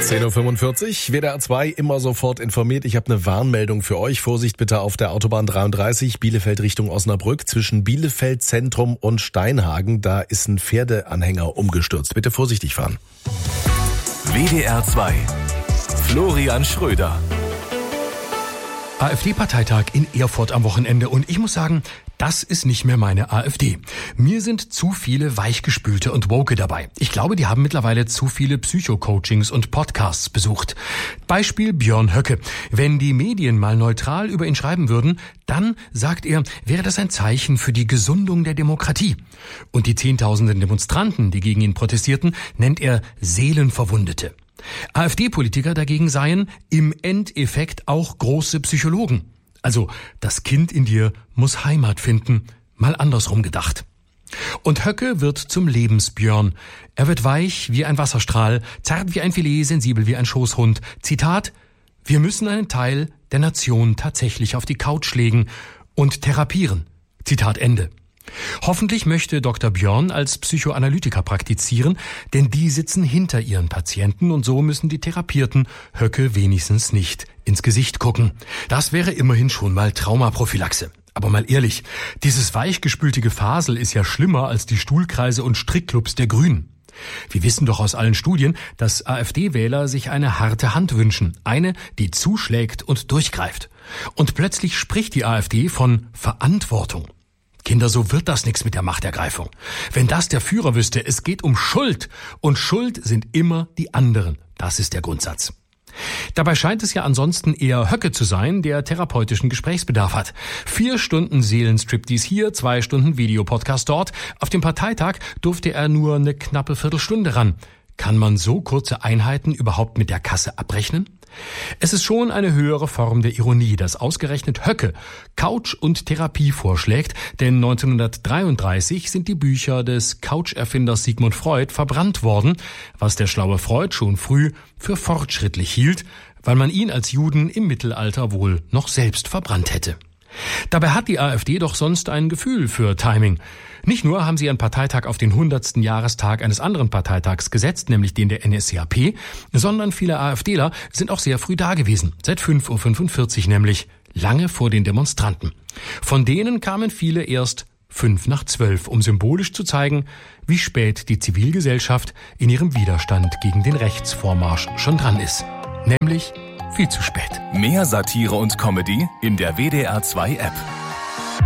10.45 Uhr, WDR 2 immer sofort informiert. Ich habe eine Warnmeldung für euch. Vorsicht bitte auf der Autobahn 33, Bielefeld Richtung Osnabrück. Zwischen Bielefeld Zentrum und Steinhagen, da ist ein Pferdeanhänger umgestürzt. Bitte vorsichtig fahren. WDR 2, Florian Schröder. AfD-Parteitag in Erfurt am Wochenende und ich muss sagen, das ist nicht mehr meine AfD. Mir sind zu viele Weichgespülte und Woke dabei. Ich glaube, die haben mittlerweile zu viele Psycho-Coachings und Podcasts besucht. Beispiel Björn Höcke. Wenn die Medien mal neutral über ihn schreiben würden, dann, sagt er, wäre das ein Zeichen für die Gesundung der Demokratie. Und die Zehntausenden Demonstranten, die gegen ihn protestierten, nennt er Seelenverwundete. AfD-Politiker dagegen seien im Endeffekt auch große Psychologen. Also, das Kind in dir muss Heimat finden, mal andersrum gedacht. Und Höcke wird zum Lebensbjörn. Er wird weich wie ein Wasserstrahl, zart wie ein Filet, sensibel wie ein Schoßhund. Zitat: Wir müssen einen Teil der Nation tatsächlich auf die Couch legen und therapieren. Zitat Ende. Hoffentlich möchte Dr. Björn als Psychoanalytiker praktizieren, denn die sitzen hinter ihren Patienten und so müssen die Therapierten Höcke wenigstens nicht ins Gesicht gucken. Das wäre immerhin schon mal Traumaprophylaxe. Aber mal ehrlich, dieses weichgespülte Gefasel ist ja schlimmer als die Stuhlkreise und Strickclubs der Grünen. Wir wissen doch aus allen Studien, dass AfD-Wähler sich eine harte Hand wünschen, eine, die zuschlägt und durchgreift. Und plötzlich spricht die AfD von Verantwortung. Kinder, so wird das nichts mit der Machtergreifung. Wenn das der Führer wüsste, es geht um Schuld. Und Schuld sind immer die anderen. Das ist der Grundsatz. Dabei scheint es ja ansonsten eher Höcke zu sein, der therapeutischen Gesprächsbedarf hat. 4 Stunden Seelenstriptease hier, 2 Stunden Videopodcast dort. Auf dem Parteitag durfte er nur eine knappe Viertelstunde ran. Kann man so kurze Einheiten überhaupt mit der Kasse abrechnen? Es ist schon eine höhere Form der Ironie, dass ausgerechnet Höcke Couch und Therapie vorschlägt, denn 1933 sind die Bücher des Couch-Erfinders Sigmund Freud verbrannt worden, was der schlaue Freud schon früh für fortschrittlich hielt, weil man ihn als Juden im Mittelalter wohl noch selbst verbrannt hätte. Dabei hat die AfD doch sonst ein Gefühl für Timing. Nicht nur haben sie ihren Parteitag auf den 100. Jahrestag eines anderen Parteitags gesetzt, nämlich den der NSDAP, sondern viele AfDler sind auch sehr früh da gewesen, seit 5.45 Uhr nämlich, lange vor den Demonstranten. Von denen kamen viele erst 11:55, um symbolisch zu zeigen, wie spät die Zivilgesellschaft in ihrem Widerstand gegen den Rechtsvormarsch schon dran ist. Nämlich viel zu spät. Mehr Satire und Comedy in der WDR 2 App.